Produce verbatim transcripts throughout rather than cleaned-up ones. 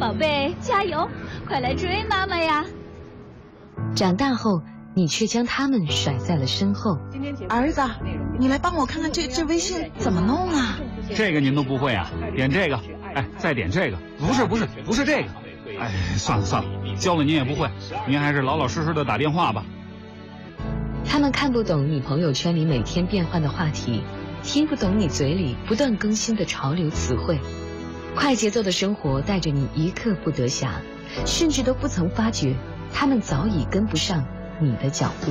宝贝，加油，快来追妈妈呀！ 长大后，你却将他们甩在了身后。 儿子，你来帮我看看这这微信怎么弄啊？ 这个您都不会啊？点这个，哎，再点这个，不是不是不是这个，哎，算了算了，教了您也不会，您还是老老实实的打电话吧。 他们看不懂你朋友圈里每天变换的话题，听不懂你嘴里不断更新的潮流词汇。快节奏的生活带着你一刻不得暇，甚至都不曾发觉，他们早已跟不上你的脚步。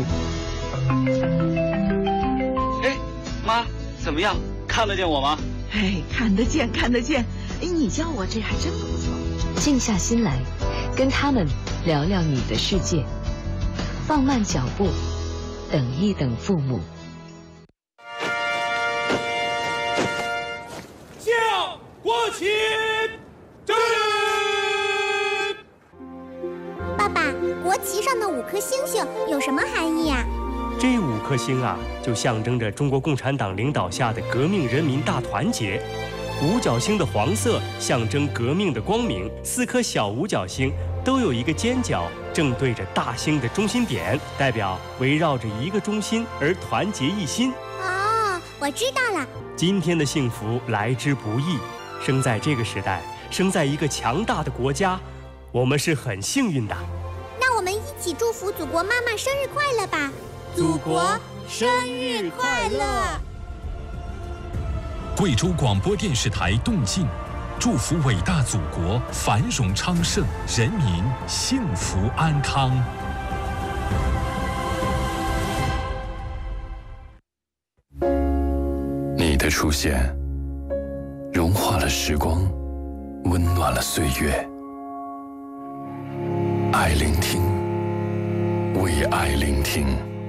哎，妈，怎么样？看得见我吗？ 哎，看得见，看得见。哎，你叫我这还真不错。 静下心来，跟他们聊聊你的世界，放慢脚步，等一等父母。 向国旗致礼！ 爸爸，国旗上的五颗星星有什么含义呀？ 这五颗星啊，就象征着中国共产党领导下的革命人民大团结。五角星的黄色象征革命的光明，四颗小五角星都有一个尖角正对着大星的中心点，代表围绕着一个中心而团结一心。 哦，我知道了。 今天的幸福来之不易，生在这个时代，生在一个强大的国家，我们是很幸运的。 那我们一起祝福祖国妈妈生日快乐吧！ 祖国生日快乐！ 贵州广播电视台动静，祝福伟大祖国繁荣昌盛，人民幸福安康。 你的出现，融化了时光，温暖了岁月。爱聆听，为爱聆听。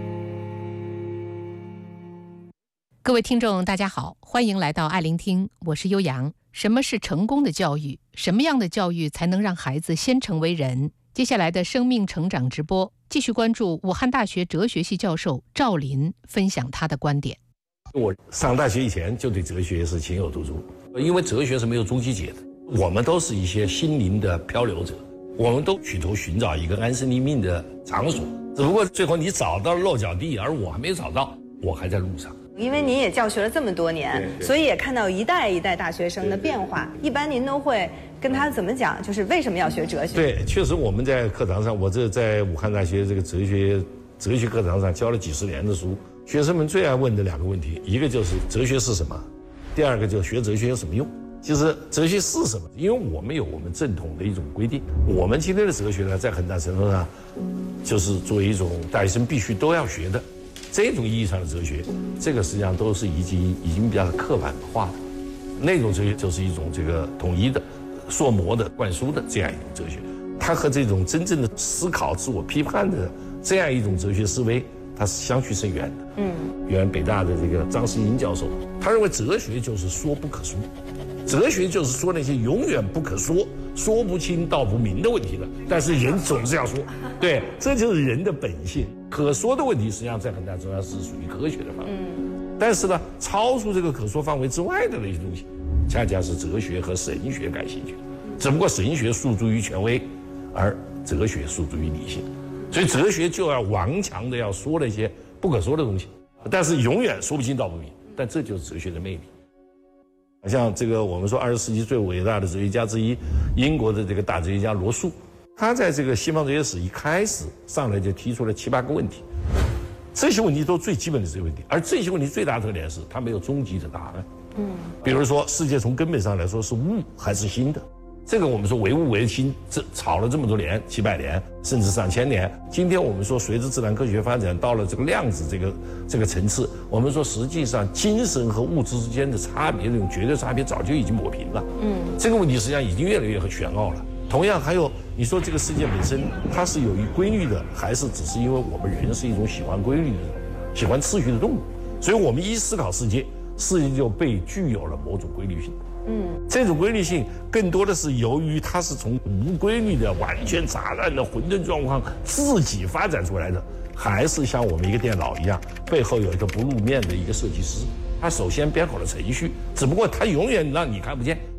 各位听众大家好，欢迎来到爱聆听，我是悠扬。什么是成功的教育？什么样的教育才能让孩子先成为人？接下来的生命成长直播继续关注武汉大学哲学系教授赵林分享他的观点。 我上大学以前就对哲学是情有独钟，因为哲学是没有终极解的，我们都是一些心灵的漂流者，我们都企图寻找一个安身立命的场所，只不过最后你找到了落脚地，而我还没找到，我还在路上。 因为您也教学了这么多年，所以也看到一代一代大学生的变化。一般您都会跟他怎么讲？就是为什么要学哲学？ 对，确实我们在课堂上，我这在武汉大学这个哲学哲学课堂上教了几十年的书，学生们最爱问的两个问题，一个就是哲学是什么，第二个就是学哲学有什么用。其实哲学是什么？因为我们有我们正统的一种规定，我们今天的哲学呢，在很大程度上就是作为一种大学生必须都要学的。这种意义上的哲学，这个实际上都是已经已经比较刻板化的，那种哲学就是一种这个统一的、塑模的、灌输的这样一种哲学，它和这种真正的思考、自我批判的这样一种哲学思维，它是相去甚远的。嗯，原北大的这个张世英教授，他认为哲学就是说不可说，哲学就是说那些永远不可说、说不清道不明的问题的，但是人总是要说，对，这就是人的本性。可说的问题实际上在很大程度上是属于科学的范围，嗯，但是呢，超出这个可说范围之外的那些东西，恰恰是哲学和神学感兴趣的。只不过神学诉诸于权威，而哲学诉诸于理性，所以哲学就要顽强的要说那些不可说的东西，但是永远说不清道不明。但这就是哲学的魅力。像这个我们说二十世纪最伟大的哲学家之一，英国的这个大哲学家罗素。他在这个西方哲学史一开始上来就提出了七八个问题，这些问题都是最基本的这些问题，而这些问题最大的特点是它没有终极的答案。嗯，比如说世界从根本上来说是物还是心的，这个我们说唯物唯心，这吵了这么多年，几百年甚至上千年。今天我们说随着自然科学发展到了这个量子这个这个层次，我们说实际上精神和物质之间的差别，这种绝对差别早就已经抹平了。嗯，这个问题实际上已经越来越玄奥了。同样还有，你说这个世界本身它是有一规律的，还是只是因为我们人是一种喜欢规律的、喜欢秩序的动物，所以我们一思考世界，世界就被具有了某种规律性。嗯，这种规律性更多的是由于它是从无规律的、完全杂乱的混沌状况自己发展出来的，还是像我们一个电脑一样，背后有一个不露面的一个设计师，他首先编好了程序，只不过他永远让你看不见。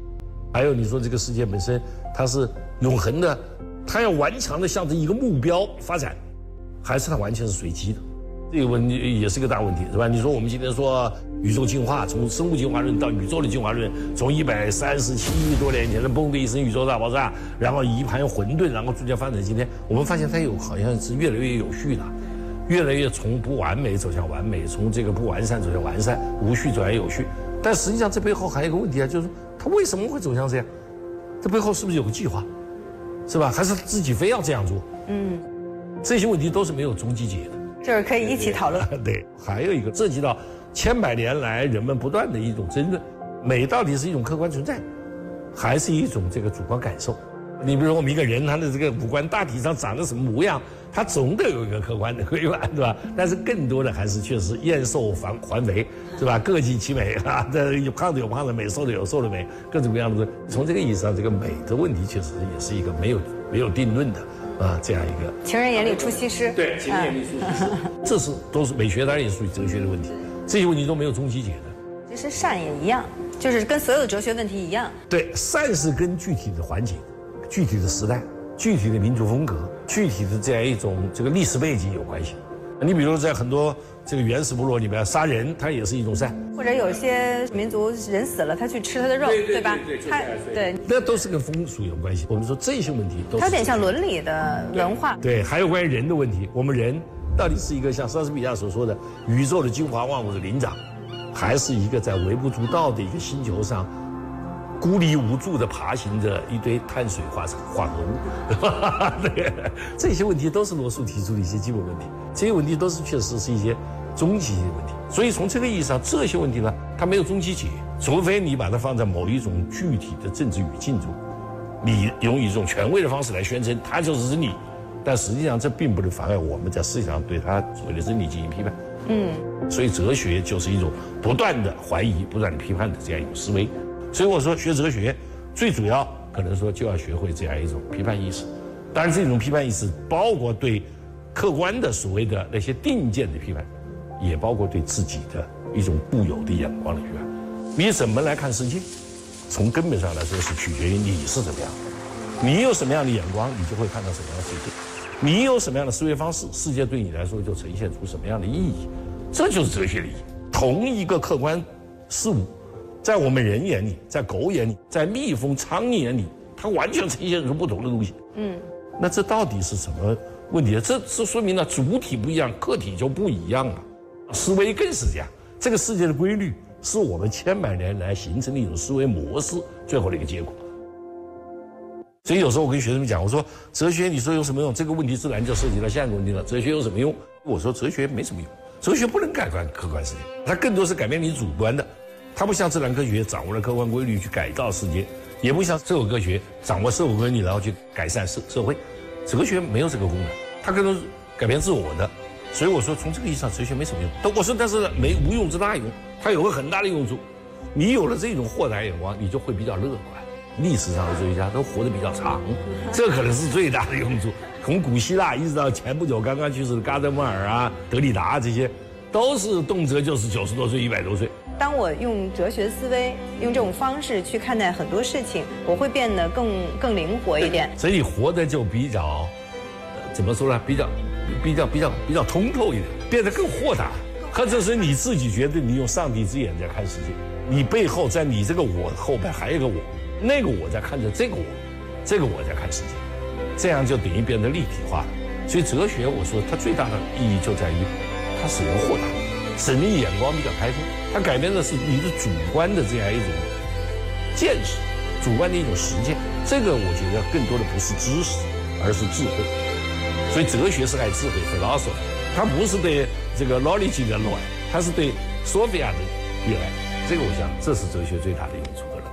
还有你说这个世界本身它是永恒的，它要顽强的向着一个目标发展，还是它完全是随机的？这个问题也是个大问题，是吧？你说我们今天说宇宙进化，从生物进化论到宇宙的进化论，从一百三十七亿多年前的嘣的一声宇宙大爆炸，然后一盘混沌，然后逐渐发展今天，我们发现它有好像是越来越有序的，越来越从不完美走向完美，从这个不完善走向完善，无序走向有序。但实际上这背后还有一个问题啊，就是它为什么会走向这样？这背后是不是有个计划，是吧？还是自己非要这样做？嗯，这些问题都是没有终极解的。 就是可以一起讨论。 对，还有一个涉及到千百年来人们不断的一种争论：美到底是一种客观存在，还是一种这个主观感受？你比如说我们一个人，他的这个五官大体上长得什么模样，他总得有一个客观的规范，对吧？但是更多的还是确实燕瘦环环肥，是吧？各尽其美啊，这有胖的有胖的美，瘦的有瘦的美，各种各样的。从这个意义上，这个美的问题确实也是一个没有没有定论的。啊，这样一个情人眼里出西施， 对，情人眼里出西施，这是都是美学，当然也属于哲学的问题，这些问题都没有终极解的。 其实善也一样，就是跟所有的哲学问题一样。 对，善是跟具体的环境、具体的时代、具体的民族风格、具体的这样一种这个历史背景有关系。你比如在很多这个原始部落里面，杀人它也是一种善， 或者有些民族人死了，他去吃他的肉，对, 对吧？ 对， 他对， 那都是跟风俗有关系。我们说这些问题都是它有点像伦理的文化。 对，还有关于人的问题，我们人到底是一个像莎士比亚所说的宇宙的精华万物的灵长，还是一个在微不足道的一个星球上孤立无助的爬行着一堆碳水化化合物？对，这些问题都是罗素提出的一些基本问题，这些问题都是确实是一些终极的问题。所以从这个意义上，这些问题呢，它没有终极解，除非你把它放在某一种具体的政治语境中，你用一种权威的方式来宣称它就是真理，但实际上这并不能妨碍我们在思想上对它所谓的真理进行批判。嗯，所以哲学就是一种不断的怀疑、不断的批判的这样一种思维。所以我说学哲学最主要可能说就要学会这样一种批判意识，当然这种批判意识包括对客观的所谓的那些定见的批判，也包括对自己的一种固有的眼光的批判。你怎么来看世界，从根本上来说是取决于你是怎么样的，你有什么样的眼光，你就会看到什么样的世界，你有什么样的思维方式，世界对你来说就呈现出什么样的意义，这就是哲学的意义。同一个客观事物，在我们人眼里，在狗眼里，在蜜蜂、苍蝇眼里，它完全呈现出不同的东西。嗯，那这到底是什么问题？这这说明了主体不一样，个体就不一样了。思维更是这样，这个世界的规律是我们千百年来形成的一种思维模式最后的一个结果。所以有时候我跟学生们讲，我说哲学你说有什么用？这个问题自然就涉及到下一个问题了，哲学有什么用？我说哲学没什么用，哲学不能改观客观世界，它更多是改变你主观的。它不像自然科学掌握了客观规律去改造世界，也不像社会科学掌握社会规律然后去改善社社会。哲学没有这个功能，它更多是改变自我的。所以我说从这个意义上，哲学没什么用。但我说但是没无用之大用，它有个很大的用处。你有了这种豁达眼光，你就会比较乐观。历史上的哲学家都活得比较长，这可能是最大的用处。从古希腊一直到前不久刚刚去世的加德默尔啊、德里达这些，都是动辄就是九十多岁、一百多岁。 当我用哲学思维，用这种方式去看待很多事情，我会变得更更灵活一点。 所以活得就比较，呃、怎么说呢？比较、比较、比较、比较通透一点，变得更豁达。或者是你自己觉得你用上帝之眼在看世界，你背后在你这个我后边还有一个我，那个我在看着这个我，这个我在看世界，这样就等于变得立体化了。所以哲学，我说它最大的意义就在于，它使人豁达，使人眼光比较开阔。它改变的是你的主观的这样一种见识，主观的一种实践。这个我觉得更多的不是知识，而是智慧。所以哲学是爱智慧 philosophy， 它不是对这个 knowledge 的热爱，它是对 Sophia 的热爱。这个我想，这是哲学最大的用处的了。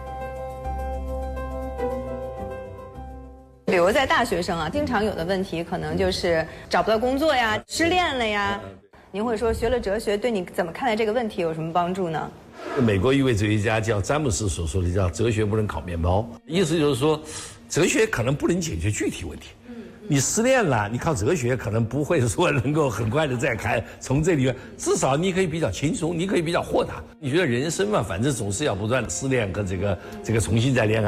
比如在大学生啊，经常有的问题可能就是找不到工作呀，失恋了呀。您会说学了哲学对你怎么看待这个问题有什么帮助呢？ 美国一位哲学家叫詹姆斯所说的叫哲学不能烤面包，意思就是说哲学可能不能解决具体问题。你失恋了，你靠哲学可能不会说能够很快的再开，从这里面至少你可以比较轻松，你可以比较豁达。你觉得人生嘛，反正总是要不断的失恋和这个这个重新再恋爱。